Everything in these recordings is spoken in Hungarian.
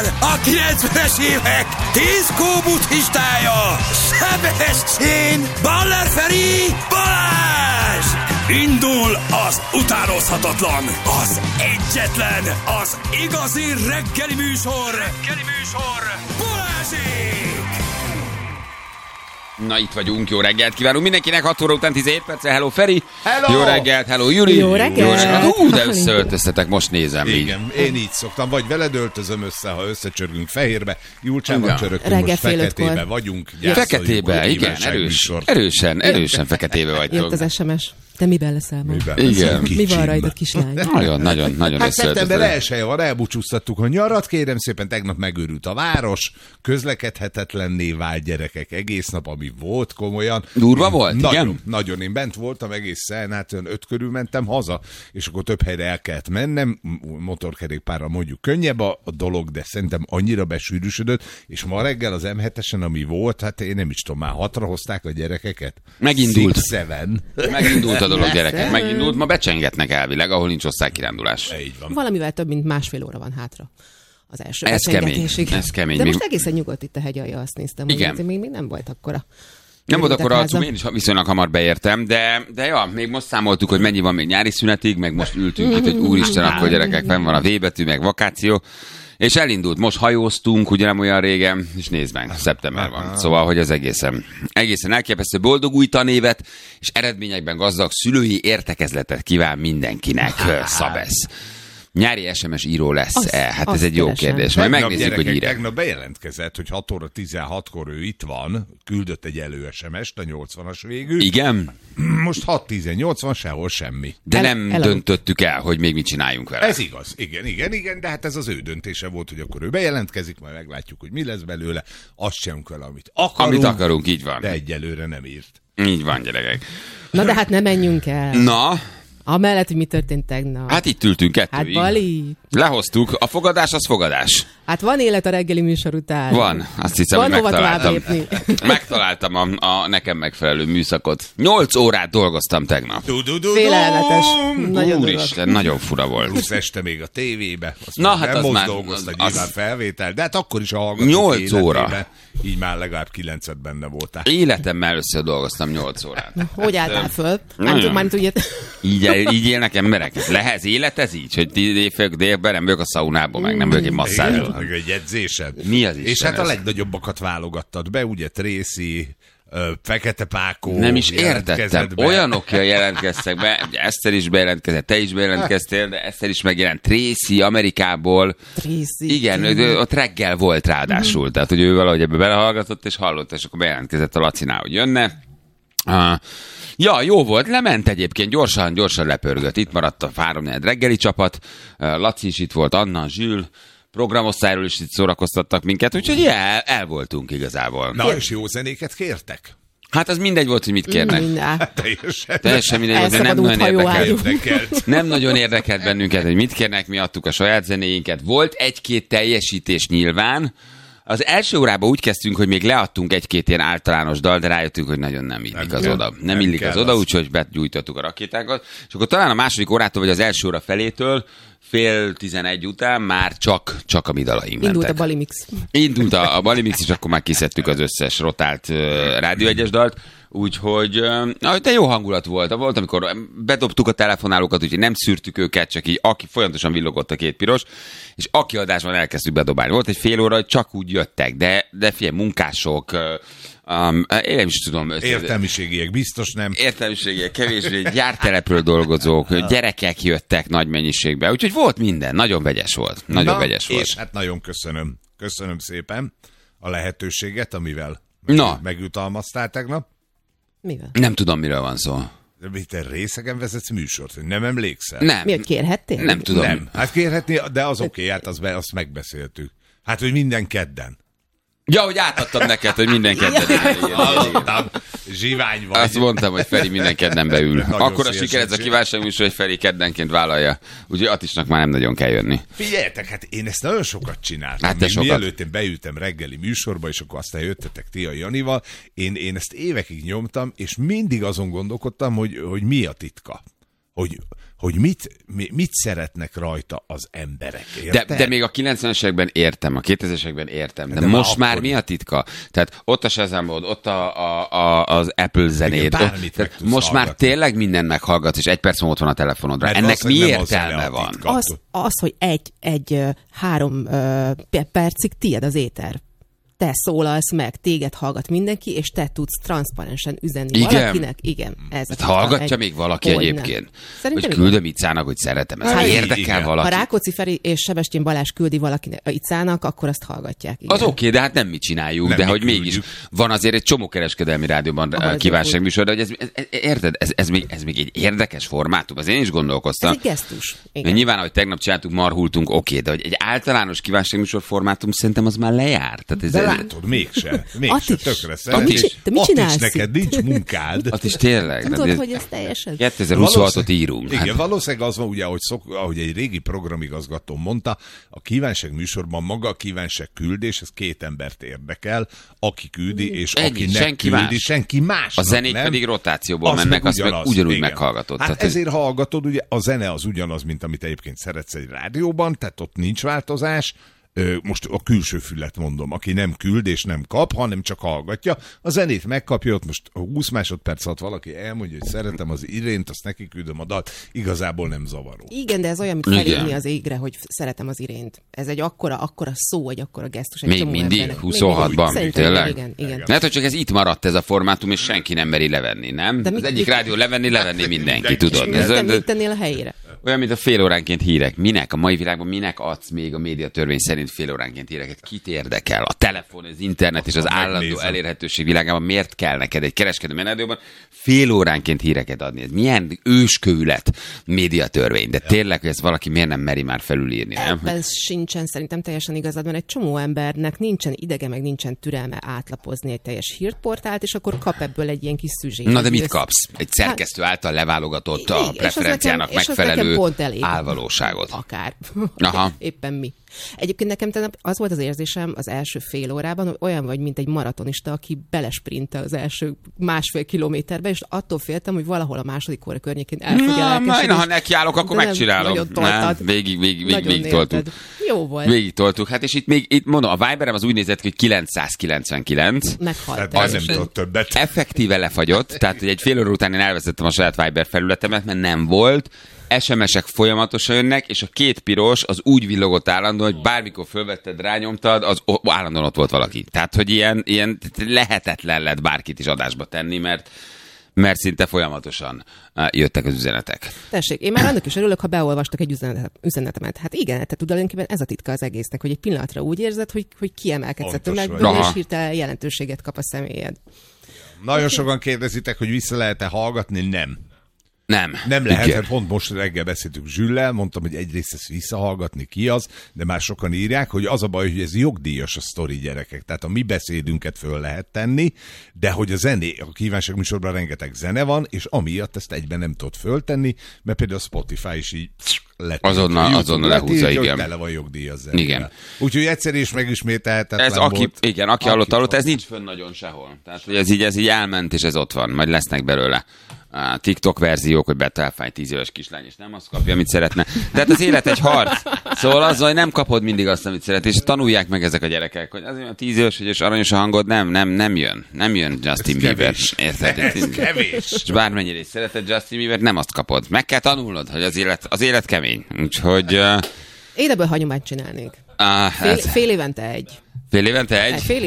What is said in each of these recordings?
A 90-es évek diszkó buddhistája, Sebestyén, Baller Feri, Balázs! Indul az utánozhatatlan, az egyetlen, az igazi reggeli műsor, Balázsék! Na, itt vagyunk, jó reggelt kívánunk mindenkinek, 6 óra után 17 perccel, hello Feri! Hello! Jó reggelt, hello Juri! Jó reggelt! De összeöltöztetek, most nézem így. Igen, én így szoktam, vagy veled öltözöm össze, ha összecsörgünk fehérbe, Julcsával Igen. csörögünk, Reggel most fél feketébe ötkor. vagyunk. Feketébe, igen, erősen feketébe vagytok. Jött az SMS. Te miben leszel ma? Igen. Mi van rajtad, kislány? Nagyon Hát szeptember összeöltöztetek. 1-e van, elbúcsúztattuk a nyarat, kérem szépen, tegnap megőrült a város, közlekedhetetlenné vált gyerekek egész nap, ami volt komolyan. Durva volt, nagyon, igen? Nagyon, én bent voltam egészen, hát olyan 5 körül mentem haza, és akkor több helyre el kellett mennem, motorkerékpárral mondjuk könnyebb a dolog, de szerintem annyira besűrűsödött, és ma reggel az M7-esen, ami volt, hát én nem is tudom, már 6-ra hozták a gyerekeket. Megindult. 6-7. Megindult a dolog, gyerekek, megindult. Ma becsengetnek elvileg, ahol nincs osztálykirándulás. Így van. Valamivel több, mint másfél óra van hátra. Az első Ez kemény, becsengetésig. ez kemény. De Még- most egészen nyugodt itt a hegyalja, azt néztem. Igen. Hogy még nem volt akkora. Nem volt akkor Háza. arcú, én is viszonylag hamar beértem, de ja, még most számoltuk, hogy mennyi van még nyári szünetig, meg most ültünk itt, hogy úristen, akkor gyerekek, fenn van a V betű, meg vakáció, és elindult. Most hajóztunk, ugye nem olyan régen, és nézd meg, szeptember van. Szóval, hogy az egészen elképesztő boldog új tanévet, és eredményekben gazdag szülői értekezletet kíván mindenkinek, Szabesz. Nyári SMS író lesz-e? Hát ez azt egy jó keresem. kérdés. Majd megnézzük, gyerekek, hogy ír-e. Tegnap bejelentkezett, hogy 6 óra 16-kor ő itt van, küldött egy elő SMS-t, a 80-as végű. Igen, Most 6-18 sehol semmi. de nem Elaludt. döntöttük el, hogy még mit csináljunk vele. Ez igaz, igen, de hát ez az ő döntése volt, hogy akkor ő bejelentkezik, majd meglátjuk, hogy mi lesz belőle, azt csinálunk vele, amit akarunk, Amit akarunk, így van. de egyelőre nem írt. Így van, gyerekek. Na de hát ne menjünk el. Na, Amellett, hogy mi történt tegnap. hát itt ültünk Hát kettőig. Bali. Lehoztuk. A fogadás az fogadás. Hát van élet a reggeli műsor után. Van. Azt hiszem, Van hogy hova tovább megtaláltam. lépni. Megtaláltam a nekem megfelelő műszakot. 8 órát dolgoztam tegnap. Félelmetes. Nagyon durva. Úristen, nagyon fura volt. Plusz este még a tévébe, azt Na, Na, hát nem az most már- dolgozta, az- nyilván felvétel, de hát akkor is a hallgatók 8 életében, óra. így már legalább 9-et benne voltál. Életemben először dolgoztam 8 órát. Hogy álltál föl? Nem Nagyon. tudom, már ugye... Így élnek emberek. Lehet életez így, hogy délben nem vagyok a szaunában, meg nem vagyok egy masszázson. Meg egy edzésed. Mi az És Isten hát a ez? legnagyobbakat válogattad be, ugye Tracy, Fekete Pákó. Nem is jelentkezett értettem. be. Olyanok jelentkeztek be, ugye Eszter is bejelentkezett, te is bejelentkeztél, de Eszter is megjelent. Tracy Amerikából. Tracy. Igen, ott reggel volt ráadásul, tehát hogy ő valahogy ebbe belehallgatott és hallott, és akkor bejelentkezett a Lacinál, hogy jönne. Ja, jó volt, lement egyébként, gyorsan lepörgött. Itt maradt a 3-4 reggeli csapat, Laci is itt volt, Anna, Zsül, programosztályról is itt szórakoztattak minket, úgyhogy el voltunk igazából. Na, és jó zenéket kértek? Hát az mindegy volt, hogy mit kérnek. Teljesen mindegy volt, de nem Elszabadult nagyon hajóágyú. Érdekelt. Nem nagyon érdekelt bennünket, hogy mit kérnek, mi adtuk a saját zenéinket. Volt egy-két teljesítés nyilván. Az első órában úgy kezdtünk, hogy még leadtunk egy-két ilyen általános dal, de rájöttünk, hogy nagyon nem illik az kell. oda. Nem Nem illik kell az oda, az. úgyhogy begyújtottuk a rakétákat. És akkor talán a második órától, vagy az első óra felétől, 10:30 után már csak a mi dalaink Indult a mentek. Bali Mix. Indult a Balimix, és akkor már kiszedtük az összes rotált Rádió 1-es dalt, úgyhogy de jó hangulat volt. Volt, amikor bedobtuk a telefonálókat, úgyhogy nem szűrtük őket, csak így aki folyamatosan villogott a két piros, és aki adásban elkezdtük bedobálni. Volt egy fél óra, hogy csak úgy jöttek, de figyelj, munkások, én nem is tudom. Értelmiségiek biztos nem. Értelmiségiek, kevésbé gyártelepről dolgozók, gyerekek jöttek nagy mennyiségben, úgyhogy volt minden, nagyon vegyes volt. Nagyon vegyes volt. És hát nagyon köszönöm. Köszönöm szépen a lehetőséget, amivel Na. megjutalmaztál tegnap. Mivel? Nem tudom, miről van szó. De mit, te részegen vezetsz műsort, hogy nem emlékszel? Nem. Miért kérhettél? Nem tudom. Nem. Hát kérhetni, de az oké, hát azt megbeszéltük. Hát, hogy minden kedden. Ja, hogy átadtam neked, hogy minden kedden. Hallottam, zsivány vagy. Azt mondtam, hogy Feri minden kedden beül. Nagyon Akkor a szívesen siker ez a kívánságműsor, hogy Feri keddenként vállalja. Úgyhogy Atisnak már nem nagyon kell jönni. Figyeljetek, hát én ezt nagyon sokat csináltam. Hát te Még sokat. mielőtt én beültem reggeli műsorba, és akkor aztán jöttetek ti a Janival, én ezt évekig nyomtam, és mindig azon gondolkodtam, hogy mi a titka. hogy mit szeretnek rajta az emberek. De még a 90-esekben értem, a 2000-esekben értem, de most már mi a titka? Tehát ott a Shazamod, ott az Apple zenéd, most már tényleg mindent meghallgatsz, és 1 perc múlva ott van a telefonodra. Mert ennek mi valószínűleg értelme nem az a van? titka. Az, hogy egy 3 percig tiéd az éter. Te szólalsz meg, téged hallgat mindenki, és te tudsz transzparensen üzenni valakinek. Igen. Ez hát hallgatja még valaki egyébként? Szerintem hogy küldöm Icának, hogy szeretem ezt. Érdekel valaki? Ha Rákóczi Feri és Sebestyén Balázs küldi valakinek Icának, akkor azt hallgatják. Igen. Az oké, de hát nem mi csináljuk, nem de mi hogy küldjük. mégis van azért egy csomó kereskedelmi rádióban kívánságműsor, de hogy érted, ez még egy érdekes formátum, az én is gondolkoztam. Ez egy gesztus. Mert nyilván, ahogy tegnap csináltuk, marhultunk, oké, de hogy egy általános kívánságműsor formátum szerintem az már lejárt. Tehát ez látod, mégse, tökre szeretnél. Te mit csinálsz? Neked nincs munkád. At is tényleg. Tudod, hogy ez teljesen... 2026-ot írunk. Igen, valószínűleg az van, ugye, ahogy egy régi programigazgató mondta, a kívánság műsorban maga a kívánság küldés, ez 2 embert érdekel, aki küldi, és aki nem küldi, senki más. A zenék nem. pedig rotációból mennek, azt meg ugyanúgy igen. meghallgatod. Hát tehát ezért hallgatod, ugye a zene az ugyanaz, mint amit egyébként szeretsz egy rádióban, tehát ott nincs változás. Most a külső fület mondom, aki nem küld és nem kap, hanem csak hallgatja. A zenét megkapja, ott most 20 másodperc alatt valaki elmondja, hogy szeretem az Irént, azt neki küldöm a dalt, igazából nem zavaró. Igen, de ez olyan, mint felírni az égre, hogy szeretem az Irént. Ez egy akkora szó, egy akkora gesztus. Még mindig? 26-ban? Tényleg? Igen. Lehet, hogy csak ez itt maradt ez a formátum, és senki nem meri levenni, nem? Az egyik rádió levenni mindenki, tudod. Mit tennél a helyére? Olyan, mint a fél óránként hírek. Minek? A mai világban minek adsz még a médiatörvény szerint fél óránként híreket? Kit érdekel? A telefon, az internet és az állandó elérhetőség világában miért kell neked egy kereskedelmi rádióban fél óránként híreket adni? Ez milyen őskövület médiatörvény? De tényleg, hogy ezt valaki miért nem meri már felülírni, nem? Ebben sincsen szerintem teljesen igazad, mert egy csomó embernek nincsen idege, meg nincsen türelme átlapozni egy teljes hírportált, és akkor kap ebből egy ilyen kis szüzsét. Na de mit kapsz? Egy szerkesztő által leválogatott a preferenciának megfelelő álvalóságot. Akár. Aha. Éppen mi. Egyébként nekem tegnap az volt az érzésem az első fél órában, hogy olyan vagy, mint egy maratonista, aki belesprintel az első 1,5 kilométerbe, és attól féltem, hogy valahol a második óra környékén el fog elkezdeni. Ha nekiállok, akkor megcsinálom. Végig toltuk. Jó volt. Végig toltuk. Hát és itt mondom, a Viberem az úgy nézett ki, hogy 999. Meghalt. Hát nem tudott többet. Effektíve lefagyott, tehát hogy egy fél óra után én elvesztettem a saját Viber felületemet, mert nem volt. SMS-ek folyamatosan jönnek, és a 2 piros az úgy villogott állandóan, hogy bármikor fölvetted, rányomtad, az állandóan ott volt valaki. Tehát, hogy ilyen lehetetlen lett bárkit is adásba tenni, mert szinte folyamatosan jöttek az üzenetek. Tessék, én már annak is örülök, ha beolvastak egy üzenetemet. Hát igen, tehát tulajdonképpen ez a titka az egésznek, hogy egy pillanatra úgy érzed, hogy kiemelkedsz a tömegből, és hirtelen jelentőséget kap a személyed. Nagyon sokan kérdezitek, hogy vissza lehet-e hallgatni? Nem lehet, Igen. mert pont most reggel beszéltük Zsüllel, mondtam, hogy egyrészt ezt visszahallgatni ki az, de már sokan írják, hogy az a baj, hogy ez jogdíjas a sztori, gyerekek. Tehát a mi beszédünket föl lehet tenni, de hogy a kívánság műsorban rengeteg zene van, és amiatt ezt egyben nem tudod föltenni, mert például a Spotify is így azonnal lehúzza, igen. Hogy tele van jogdíjas zenével. Igen. Úgyhogy egyszer is megismételhetetlen ez volt. aki hallott, ez nincs fönn nagyon sehol. Tehát, hogy ez így elment, és ez ott van. Majd lesznek belőle a TikTok verziók, hogy betelfáj 10 éves kislány, és nem azt kapja, amit szeretne. Tehát az élet egy harc. Szóval azzal, hogy nem kapod mindig azt, amit szeret, és tanulják meg ezek a gyerekek, hogy azért a 10 éves, és aranyos a hangod, nem jön. Nem jön Justin Bieber. Érted? Ez kevés. És bármennyire is szereted Justin Bieber, nem azt kapod. Meg kell tanulnod, hogy az élet kemény. Úgyhogy... Én ebből hagyományt csinálnék. Fél évente egy. Fél évente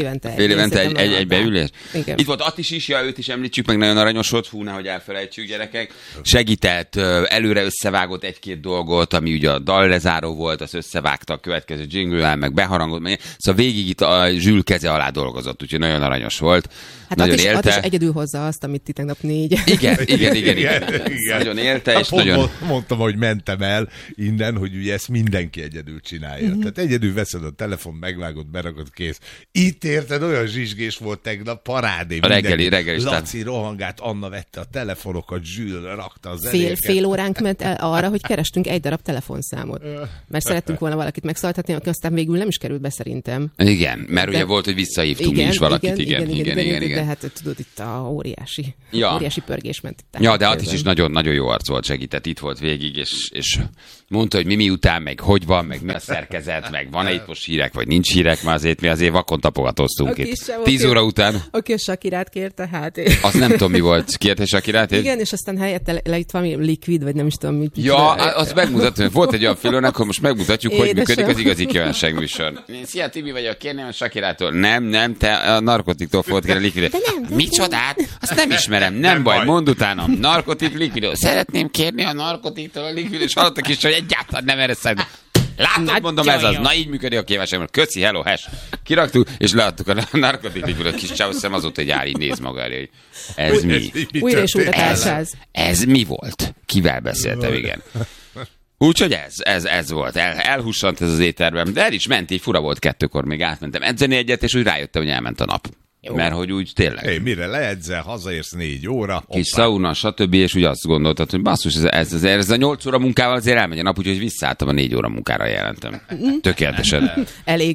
egy beülés? Igen. Itt volt Attis is, őt is említsük, meg nagyon aranyos volt, nehogy elfelejtsük, gyerekek. Segített, előre összevágott 1-2 dolgot, ami ugye a dallezáró volt, az összevágta a következő jingle-el, meg beharangolt, szóval végig itt a Zsül keze alá dolgozott, úgyhogy nagyon aranyos volt. Hát nagyon Attis élte. egyedül hozza azt, amit ti tegnap 4. Igen. Nagyon élte, és nagyon... Mondtam, hogy mentem el innen, hogy ugye ezt mindenki egyedül csinálja. Tehát egyedül veszed a telefon, megvágod, beragod, kész. Itt érted, olyan zsizsgés volt tegnap, parádé. A reggeli Laci rohangált, Anna vette a telefonokat, Zsül rakta az fél óránk ment el arra, hogy kerestünk egy darab telefonszámot. Mert szerettünk volna valakit megszólaltatni, aki aztán végül nem is került be szerintem. Igen, mert ugye volt, hogy visszahívtunk mi is valakit. Igen. De hát tudod, itt a óriási pörgés ment. Ja, de Attis is nagyon jó arc volt, segített, itt volt végig, és mondta, hogy mi után, meg hogy van, meg mi a szerkezet, meg van-e itt most hírek, vagy nincs hírek, mert mi azért vakon tapogatóztunk itt. 10 óra után. Aki a Shakirát kérte, hát. Azt nem tudom, mi volt. Kérte Shakirát? Igen, és aztán helyette lejött valami likvid, vagy nem is tudom mit. Ja, azt megmutatja. Volt egy olyan fél órának, most megmutatjuk, hogy működik az igazi kívánságműsor. Szia, Tibi vagyok, kérném a Shakirától. Nem, te a narkotiktól fogod kérni likvidot. Micsodát? Azt nem ismerem, nem baj, mondd utána. Narkotik likvidot. Szeretném kérni a narkotiktól a likvidot, és hallottak is, hogy egyáltalán nem erre szed. Látod, mondom, ez az. Na így működik a kívánságműsor. Köszi, hello, hash. Kiraktuk, és leadtuk a narkotik likvidot. Kis csáv, hiszem azóta, hogy jár, így néz maga elé. Ez mi? Újra és újra társáz. Ez mi volt? Kivel beszéltem, igen. Úgyhogy ez volt. Elhussant ez az étterben. De el is ment, így fura volt 2-kor, még átmentem edzeni egyet, és úgy rájöttem, hogy elment a nap. Jó. Mert hogy úgy tényleg. Mire leedzel, hazaérsz 4 óra. Kis szauna, stb. És úgy azt gondoltad, hogy basszus, ez a 8 óra munkával azért elmegy a nap, úgyhogy visszaálltam a 4 óra munkára jelentem. Tökéletesen.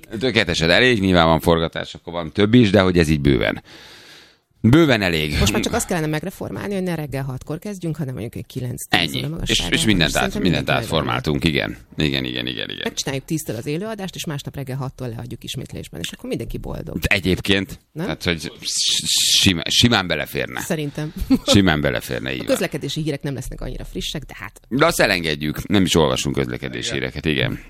Elég, nyilván van forgatás, akkor van több is, de hogy ez így bőven elég. Most már csak azt kellene megreformálni, hogy ne reggel 6-kor kezdjünk, hanem mondjuk egy 9-10 ennyi. És mindent átformáltunk, igen. Megcsináljuk 10-től az élőadást, és másnap reggel 6-tól leadjuk ismétlésben, és akkor mindenki boldog. De egyébként, tehát, hogy simán beleférne. Szerintem. Simán beleférne, így. A közlekedési hírek nem lesznek annyira frissek, de hát. De azt elengedjük, nem is olvasunk közlekedési híreket, igen.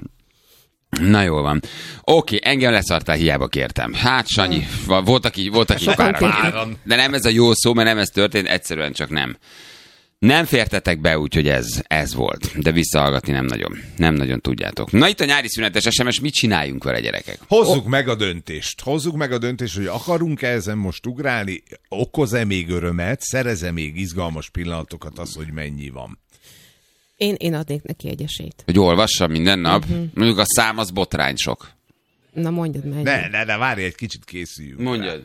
Na jól van. Oké, engem leszartál, hiába kértem. Hát Sanyi, voltak így páran. De nem ez a jó szó, mert nem ez történt, egyszerűen csak nem. Nem fértetek be, úgyhogy ez volt. De visszahallgatni nem nagyon tudjátok. Na itt a nyári szünetes SMS, mit csináljunk vele, gyerekek? Hozzuk meg a döntést, hogy akarunk-e ezen most ugrálni, okoz-e még örömet, szerez-e még izgalmas pillanatokat az, hogy mennyi van. Én adnék neki egy esélyt. Hogy olvassam minden nap? Mondjuk a szám az botrány sok. Na mondjad meg. Ne, várj, egy kicsit készüljünk. Mondjad.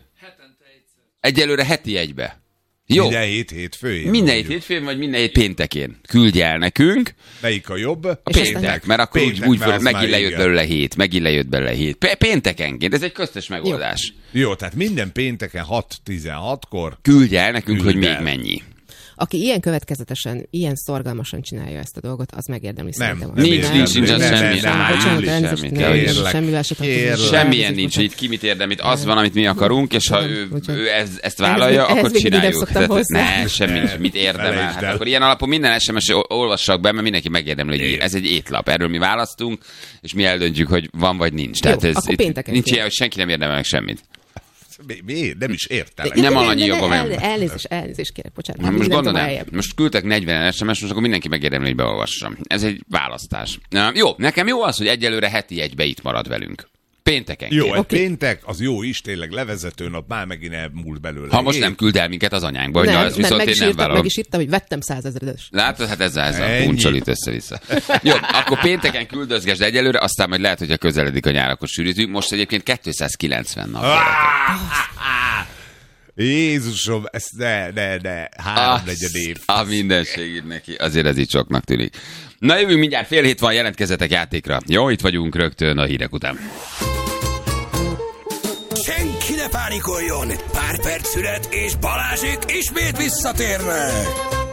Egyelőre heti egybe. Jó. Minden hétfőjén. Minden hétfőjén, vagy minden hét péntekén. Küldj el nekünk. Melyik a jobb? A péntek, mert akkor úgy megint lejött belőle hét. Péntekenként, ez egy köztes megoldás. Jó, tehát minden pénteken 6-16-kor. Küldj el nekünk, hogy még mennyi. Aki ilyen következetesen, ilyen szorgalmasan csinálja ezt a dolgot, az megérdemli szerintem. Nincs semmilyen nincs, hogy itt ki mit érdem, itt az van, amit mi akarunk, és ha ő ezt vállalja, akkor csináljuk. Semmi nincs, mit érdemel. Hát akkor ilyen alapon minden SMS olvassak be, mert mindenki megérdemli, hogy ez egy étlap. Erről mi választunk, és mi eldöntjük, hogy van vagy nincs. Tehát nincs ilyen, hogy senki nem érdemel meg semmit. Miért? Nem is értem. Nem annyi jogom. Elnézést kérek, bocsánat. Most gondolom, most küldtek 40 SMS, most akkor mindenki megérdemli, hogy beolvassam. Ez egy választás. Jó, nekem jó az, hogy egyelőre heti egybe itt marad velünk. Pénteken. Jó, egy péntek, az jó is, tényleg levezető nap, már megint elmúlt belőle. Ha most nem küld el minket az anyánkba, hogy az viszont én nem vállalom. Meg is írtam, hogy vettem 100 000-es. Látod, hát ezzel puncsolít össze-vissza. Jó, akkor pénteken küldözgesd egyelőre, aztán majd lehet, hogyha közeledik a nyár, akkor sűrítünk. Most egyébként 290 nap. Jézusom, ez ne, 3/4 év. A mindenség így neki, azért ez így soknak tűnik. Na jövünk mindjárt, 6:30 van, jelentkezzetek játékra. Jó, itt vagyunk rögtön a hírek után. Senki ne pánikoljon! Pár perc szünet, és Balázsék ismét visszatérnek!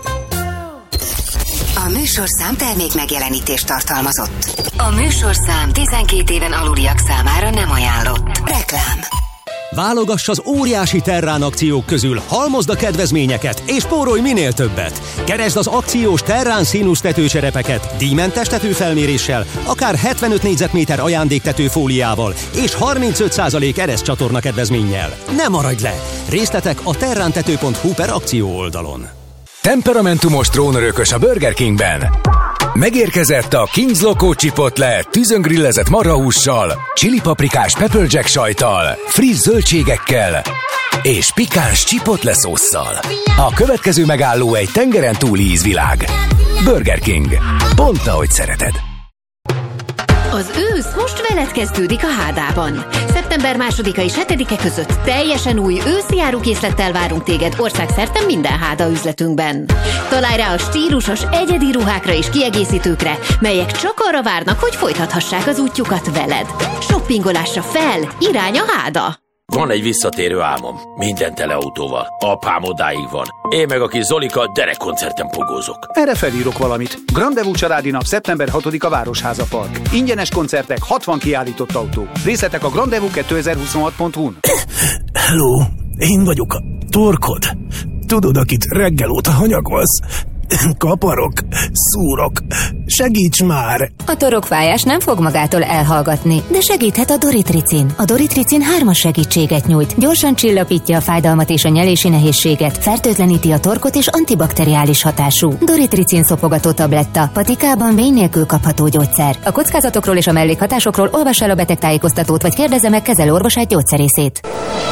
A műsorszám termék megjelenítést tartalmazott. A műsorszám 12 éven aluliak számára nem ajánlott. Reklám. Válogass az óriási Terrán akciók közül, halmozd a kedvezményeket, és spórolj minél többet. Keresd az akciós Terrán színusz tetőcserepeket, díjmentes tetőfelméréssel, akár 75 négyzetméter ajándéktetőfóliával, és 35% ereszcsatorna kedvezménnyel. Ne maradj le! Részletek a terrántető.hu/akció oldalon. Temperamentumos trónörökös a Burger Kingben. Megérkezett a Kings Loco Chipotle tűzöngrillezett marhahússal, chili-paprikás pepper jack sajttal, friss zöldségekkel és pikáns chipotle szósszal. A következő megálló egy tengeren túli ízvilág. Burger King. Pont ahogy szereted. Az ősz most veled kezdődik a Hádában. Szeptember 2-a és 7-e között teljesen új őszi árukészlettel várunk téged országszerte minden Háda üzletünkben. Találj rá a stílusos, egyedi ruhákra és kiegészítőkre, melyek csak arra várnak, hogy folytathassák az útjukat veled. Shoppingolásra fel, irány a Háda! Van egy visszatérő álmom. Minden tele autóval. Apám odáig van. Én meg a kis Zolika derekkoncerten pogózok. Erre felírok valamit. Grandevú családi nap szeptember 6-a Városháza Park. Ingyenes koncertek, 60 kiállított autó. Részletek a grandevú2026.hu-n. Hello, én vagyok a torkod. Tudod, akit reggel óta hanyagolsz? Kaparok, szúrok, segíts már! A torokfájás nem fog magától elhallgatni, de segíthet a Doritricin. A Doritricin 3-as segítséget nyújt, gyorsan csillapítja a fájdalmat és a nyelési nehézséget, fertőtleníti a torkot és antibakteriális hatású. Doritricin szopogató tabletta, patikában vény nélkül kapható gyógyszer. A kockázatokról és a mellékhatásokról olvass el a betegtájékoztatót, vagy kérdezze meg kezelőorvosát, gyógyszerészét.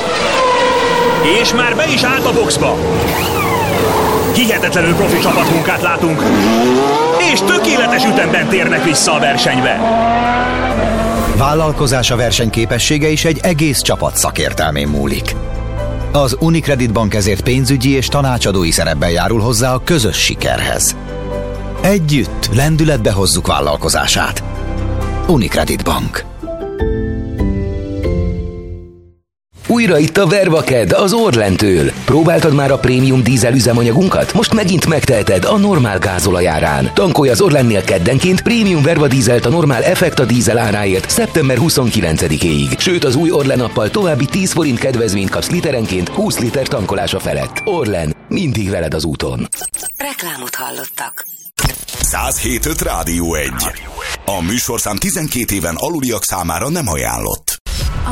És már be is állt a boxba! Hihetetlenül profi csapatmunkát látunk, és tökéletes ütemben térnek vissza a versenybe. Vállalkozása versenyképessége is egy egész csapat szakértelmén múlik. Az Unicredit Bank ezért pénzügyi és tanácsadói szerepben járul hozzá a közös sikerhez. Együtt lendületbe hozzuk vállalkozását. Unicredit Bank. Újra itt a Vervaked az Orlentől. Próbáltad már a prémium dízel üzemanyagunkat? Most megint megteheted a normál gázolajárán. Tankolj az Orlennél keddenként prémium Verva dízelt a normál Effekta dízel áráért szeptember 29-éig. Sőt, az új Orlen appal további 10 forint kedvezményt kapsz literenként 20 liter tankolása felett. Orlen, mindig veled az úton. Reklámot hallottak. 107.5 Rádió 1. A műsorszám 12 éven aluliak számára nem ajánlott.